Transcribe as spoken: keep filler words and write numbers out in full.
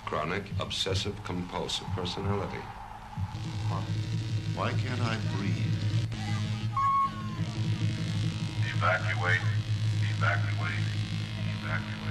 chronic obsessive-compulsive personality. Huh? Why can't I breathe? Evacuate. Evacuate. Evacuate.